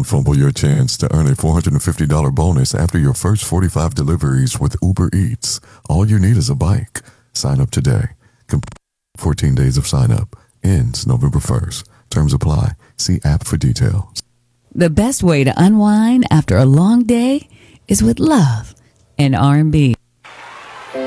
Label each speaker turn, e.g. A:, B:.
A: Don't fumble your chance to earn a $450 bonus after your first 45 deliveries with Uber Eats. All you need is a bike. Sign up today. 14 days of sign up. Ends November 1st. Terms apply. See app for details.
B: The best way to unwind after a long day is with love and R&B.